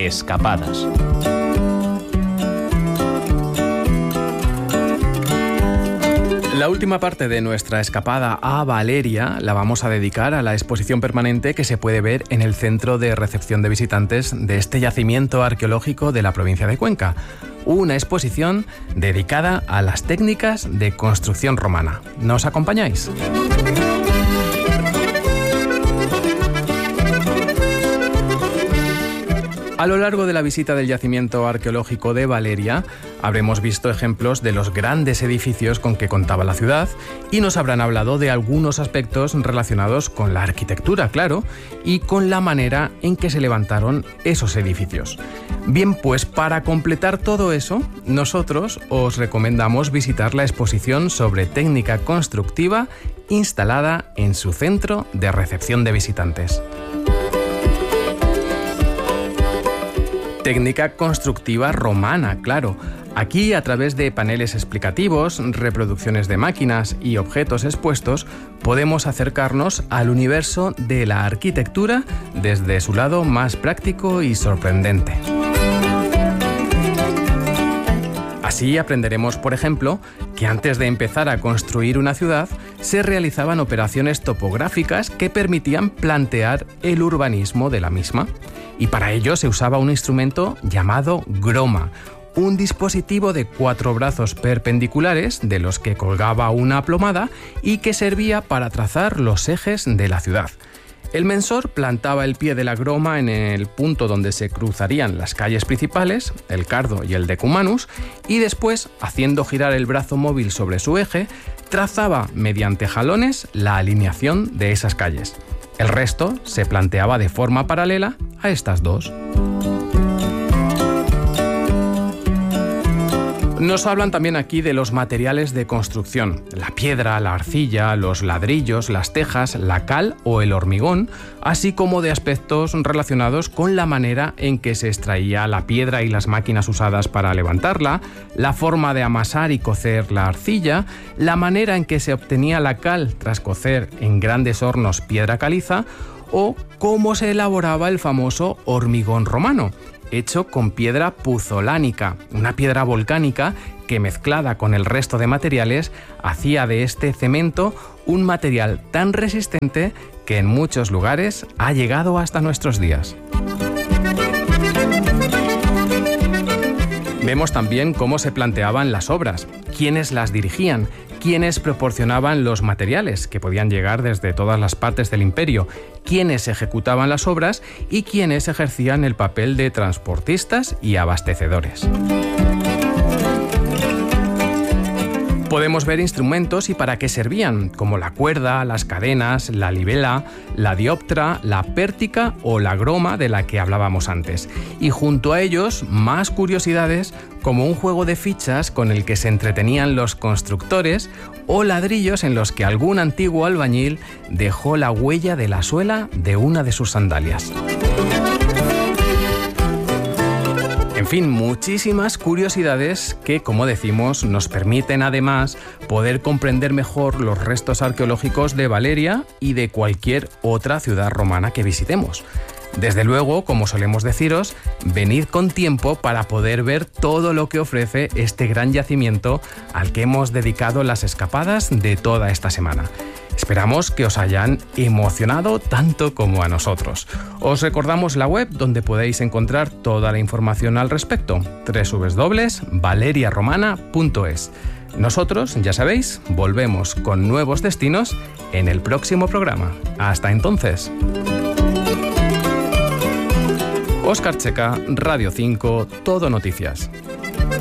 Escapadas. La última parte de nuestra escapada a Valeria la vamos a dedicar a la exposición permanente que se puede ver en el centro de recepción de visitantes de este yacimiento arqueológico de la provincia de Cuenca. Una exposición dedicada a las técnicas de construcción romana. ¿Nos acompañáis? A lo largo de la visita del yacimiento arqueológico de Valeria, habremos visto ejemplos de los grandes edificios con que contaba la ciudad y nos habrán hablado de algunos aspectos relacionados con la arquitectura, claro, y con la manera en que se levantaron esos edificios. Bien, pues para completar todo eso, nosotros os recomendamos visitar la exposición sobre técnica constructiva instalada en su centro de recepción de visitantes. Técnica constructiva romana, claro. Aquí, a través de paneles explicativos, reproducciones de máquinas y objetos expuestos, podemos acercarnos al universo de la arquitectura desde su lado más práctico y sorprendente. Así aprenderemos, por ejemplo, que antes de empezar a construir una ciudad, se realizaban operaciones topográficas que permitían plantear el urbanismo de la misma. Y para ello se usaba un instrumento llamado groma, un dispositivo de 4 brazos perpendiculares de los que colgaba una plomada y que servía para trazar los ejes de la ciudad. El mensor plantaba el pie de la groma en el punto donde se cruzarían las calles principales, el Cardo y el Decumanus, y después, haciendo girar el brazo móvil sobre su eje, trazaba mediante jalones la alineación de esas calles. El resto se planteaba de forma paralela a estas dos. Nos hablan también aquí de los materiales de construcción: la piedra, la arcilla, los ladrillos, las tejas, la cal o el hormigón, así como de aspectos relacionados con la manera en que se extraía la piedra y las máquinas usadas para levantarla, la forma de amasar y cocer la arcilla, la manera en que se obtenía la cal tras cocer en grandes hornos piedra caliza, o cómo se elaboraba el famoso hormigón romano, hecho con piedra puzolánica, una piedra volcánica que, mezclada con el resto de materiales, hacía de este cemento un material tan resistente que en muchos lugares ha llegado hasta nuestros días. Vemos también cómo se planteaban las obras, quiénes las dirigían, quiénes proporcionaban los materiales, que podían llegar desde todas las partes del imperio, quiénes ejecutaban las obras y quiénes ejercían el papel de transportistas y abastecedores. Podemos ver instrumentos y para qué servían, como la cuerda, las cadenas, la libela, la dioptra, la pértica o la groma de la que hablábamos antes. Y junto a ellos, más curiosidades como un juego de fichas con el que se entretenían los constructores o ladrillos en los que algún antiguo albañil dejó la huella de la suela de una de sus sandalias. En fin, muchísimas curiosidades que, como decimos, nos permiten además poder comprender mejor los restos arqueológicos de Valeria y de cualquier otra ciudad romana que visitemos. Desde luego, como solemos deciros, venid con tiempo para poder ver todo lo que ofrece este gran yacimiento al que hemos dedicado las escapadas de toda esta semana. Esperamos que os hayan emocionado tanto como a nosotros. Os recordamos la web donde podéis encontrar toda la información al respecto: www.valeriaromana.es. Nosotros, ya sabéis, volvemos con nuevos destinos en el próximo programa. Hasta entonces. Óscar Checa, Radio 5, Todo Noticias.